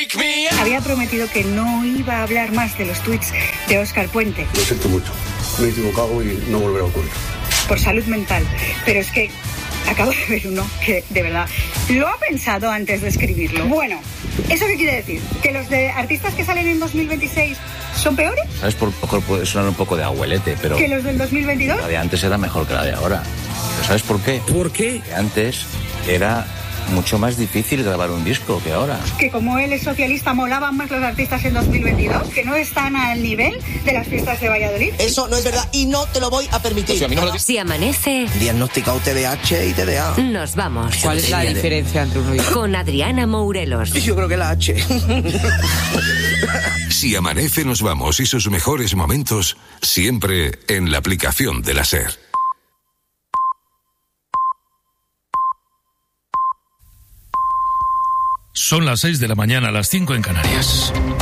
Había prometido que no iba a hablar más de los tweets de Óscar Puente. Lo siento mucho, me he equivocado y no volverá a ocurrir. Por salud mental, pero es que acabo de ver uno que, de verdad, lo ha pensado antes de escribirlo. Bueno, ¿eso qué quiere decir? ¿Que los de artistas que salen en 2026 son peores? ¿Sabes? Por mejor puede sonar un poco de abuelete, pero... ¿Que los del 2022? La de antes era mejor que la de ahora. ¿Pero sabes por qué? ¿Por qué? Que antes era mucho más difícil grabar un disco que ahora. Que como él es socialista, molaban más los artistas en 2022, que no están al nivel de las fiestas de Valladolid. Eso no es verdad y no te lo voy a permitir. Si amanece, Diagnosticado TDAH y TDA. nos vamos. ¿Cuál es la diferencia entre uno y otro? Con Adriana Mourelos. Yo creo que la H. Si amanece, nos vamos y sus mejores momentos siempre en la aplicación de la SER. Son las 6 de la mañana, las 5 en Canarias.